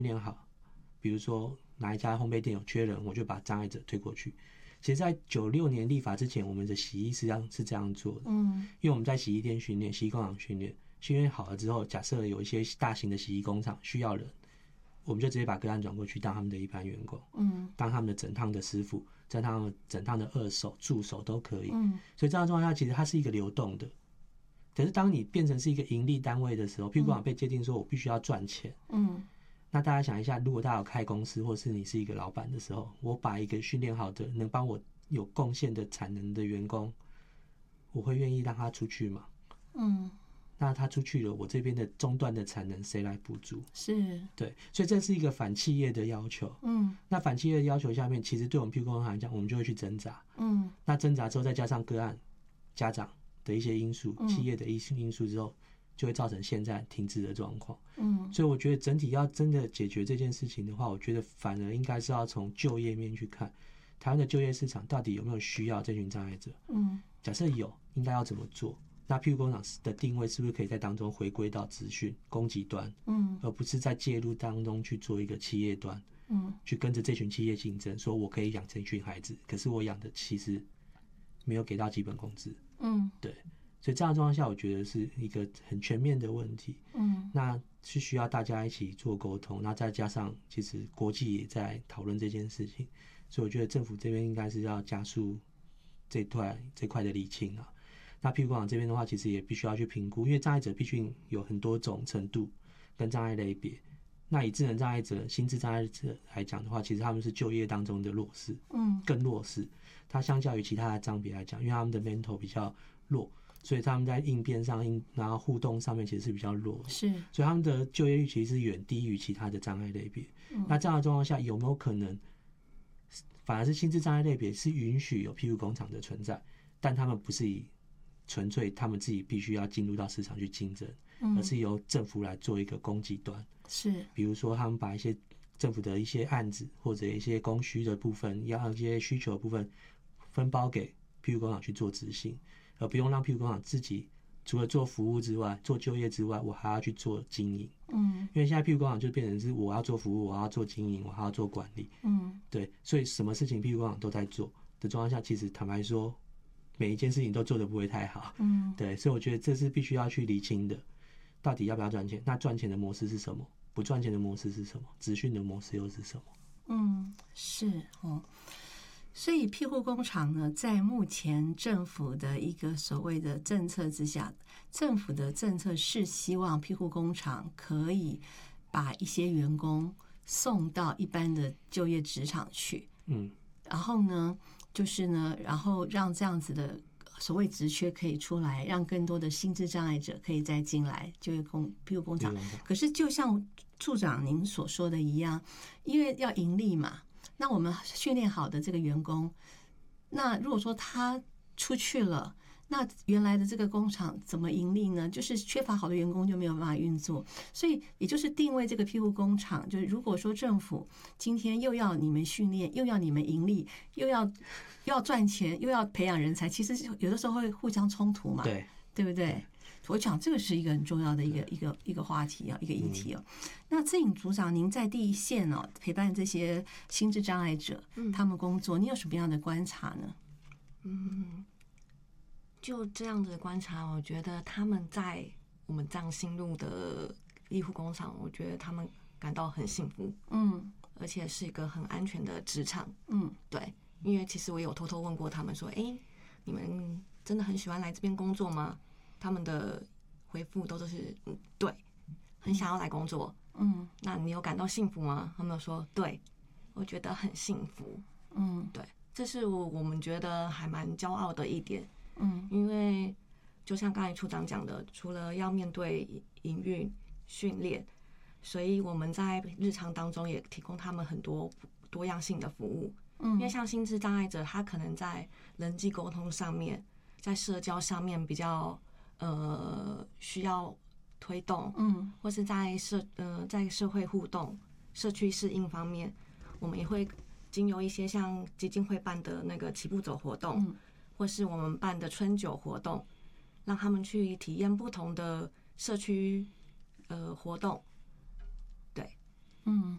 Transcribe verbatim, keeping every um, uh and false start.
练好，比如说哪一家烘焙店有缺人，我就把障碍者推过去。其实在九六年立法之前，我们的洗衣是这样是这样做的，嗯，因为我们在洗衣店训练、洗衣工厂训练，训练好了之后，假设有一些大型的洗衣工厂需要人，我们就直接把个案转过去当他们的一般员工，嗯，当他们的整趟的师傅，在他们整趟的二手、助手都可以，嗯，所以这样的状况下，其实它是一个流动的。可是当你变成是一个盈利单位的时候，譬如说被界定说我必须要赚钱，嗯。那大家想一下，如果大家有开公司，或是你是一个老板的时候，我把一个训练好的、能帮我有贡献的产能的员工，我会愿意让他出去吗？嗯，那他出去了，我这边的中段的产能谁来补足？ 是， 对，所以这是一个反企业的要求。嗯，那反企业的要求下面，其实对我们譬如工厂来讲，我们就会去挣扎。嗯，那挣扎之后，再加上个案、家长的一些因素、企业的一些因素之后。就会造成现在停滞的状况。嗯，所以我觉得整体要真的解决这件事情的话，我觉得反而应该是要从就业面去看，台湾的就业市场到底有没有需要这群障碍者。嗯，假设有，应该要怎么做？那譬如工厂的定位是不是可以在当中回归到资讯供给端？嗯，而不是在介入当中去做一个企业端。嗯，去跟着这群企业竞争，说我可以养这群孩子，可是我养的其实没有给到基本工资。嗯，对。所以这样的状况下，我觉得是一个很全面的问题。嗯，那是需要大家一起做沟通，那再加上其实国际也在讨论这件事情，所以我觉得政府这边应该是要加速这块这块的厘清啊。那譬如工厂这边的话，其实也必须要去评估，因为障碍者毕竟有很多种程度跟障碍类别。那以智能障碍者、心智障碍者来讲的话，其实他们是就业当中的弱势，嗯，更弱势。它相较于其他的障别来讲，因为他们的 mental 比较弱。所以他们在应变上、然后互动上面其实是比较弱的， 是， 所以他们的就业率其实是远低于其他的障碍类别。嗯、那这样的状况下，有没有可能反而是心智障碍类别是允许有庇护工厂的存在，但他们不是以纯粹他们自己必须要进入到市场去竞争，嗯、而是由政府来做一个供给端。 是， 比如说他们把一些政府的一些案子或者一些供需的部分，要一些需求的部分分包给庇护工厂去做执行。而不用让庇护工厂自己除了做服务之外、做就业之外，我还要去做经营。嗯，因为现在庇护工厂就变成是我要做服务，我要做经营，我还要做管理。嗯，对，所以什么事情庇护工厂都在做的状况下，其实坦白说，每一件事情都做得不会太好。嗯，对，所以我觉得这是必须要去厘清的，到底要不要赚钱？那赚钱的模式是什么？不赚钱的模式是什么？资讯的模式又是什么？ 嗯，是哦。所以庇护工厂呢，在目前政府的一个所谓的政策之下，政府的政策是希望庇护工厂可以把一些员工送到一般的就业职场去，嗯，然后呢，就是呢，然后让这样子的所谓职缺可以出来，让更多的心智障碍者可以再进来就业工庇护工厂。可是就像处长您所说的一样，因为要盈利嘛。那我们训练好的这个员工，那如果说他出去了，那原来的这个工厂怎么盈利呢？就是缺乏好的员工就没有办法运作，所以也就是定位这个庇护工厂，就是如果说政府今天又要你们训练，又要你们盈利，又要又要赚钱，又要培养人才，其实有的时候会互相冲突嘛， 对， 对不对？我讲这个是一个很重要的一个一个一个话题啊，一个议题哦。那志颖组长，您在第一线哦，陪伴这些心智障碍者，他们工作，你有什么样的观察呢？ 嗯，就这样子观察，我觉得他们在我们藏新路的庇护工厂，我觉得他们感到很幸福，嗯，而且是一个很安全的职场，嗯，对，因为其实我有偷偷问过他们说，哎，你们真的很喜欢来这边工作吗？他们的回复都是嗯，对，很想要来工作。嗯，那你有感到幸福吗？他们说对，我觉得很幸福。嗯，对，这是我我们觉得还蛮骄傲的一点。嗯，因为就像刚才处长讲的，除了要面对营运训练，所以我们在日常当中也提供他们很多多样性的服务。嗯，因为像心智障碍者，他可能在人际沟通上面，在社交上面比较。呃，需要推动，嗯，或是在社呃在社会互动、社区适应方面，我们也会经由一些像基金会办的那个起步走活动，嗯，或是我们办的春酒活动，让他们去体验不同的社区呃活动。对， 嗯，